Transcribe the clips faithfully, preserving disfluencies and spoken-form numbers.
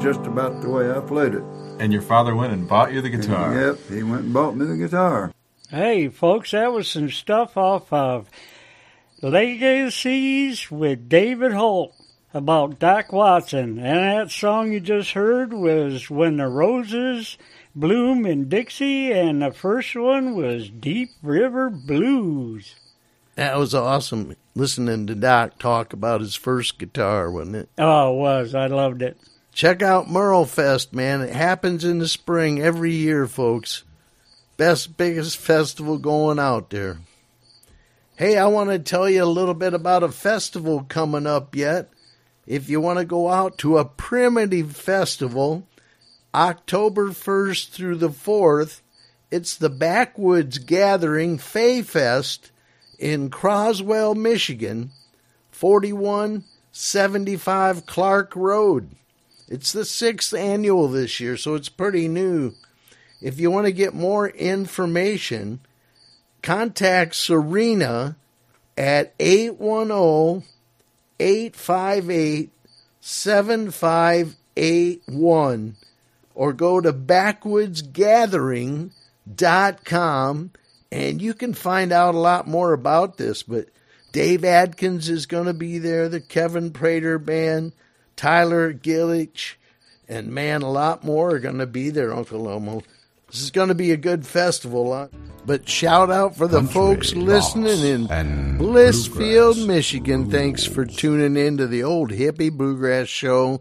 just about the way I played it. And your father went and bought you the guitar. And, yep, he went and bought me the guitar. Hey, folks, that was some stuff off of Legacies with David Holt about Doc Watson. And that song you just heard was When the Roses Bloom in Dixie, and the first one was Deep River Blues. That was awesome, listening to Doc talk about his first guitar, wasn't it? Oh, it was. I loved it. Check out Merle Fest, man. It happens in the spring every year, folks. Best, biggest festival going out there. Hey, I want to tell you a little bit about a festival coming up yet. If you want to go out to a primitive festival, October first through the fourth, it's the Backwoods Gathering Fay Fest in Croswell, Michigan, forty-one seventy-five Clark Road. It's the sixth annual this year, so it's pretty new. If you want to get more information, contact Serena at eight one zero, eight five eight, seven five eight one or go to backwoods gathering dot com and you can find out a lot more about this. But Dave Adkins is going to be there, the Kevin Prater Band, Tyler Gillich, and man, a lot more are going to be there, Uncle Elmo. This is going to be a good festival. Huh? But shout out for the Country, folks listening in Blissfield, bluegrass. Michigan. Thanks for tuning in to the Old Hippie Bluegrass Show.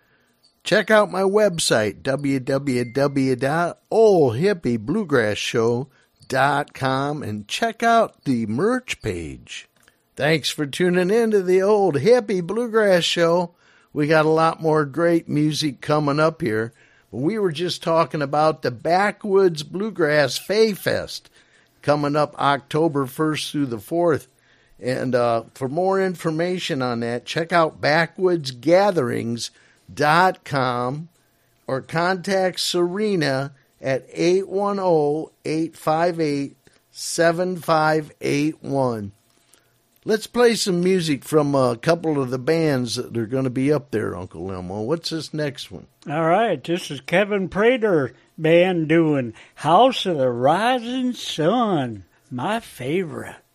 Check out my website, w w w dot old hippie bluegrass show dot com, and check out the merch page. Thanks for tuning in to the Old Hippie Bluegrass Show. We got a lot more great music coming up here. We were just talking about the Backwoods Bluegrass Fay Fest coming up October first through the fourth. And uh, for more information on that, check out backwoods gatherings dot com or contact Serena at eight one zero, eight five eight, seven five eight one. Let's play some music from a couple of the bands that are going to be up there, Uncle Elmo. What's this next one? All right, this is Kevin Prater Band doing House of the Rising Sun, my favorite.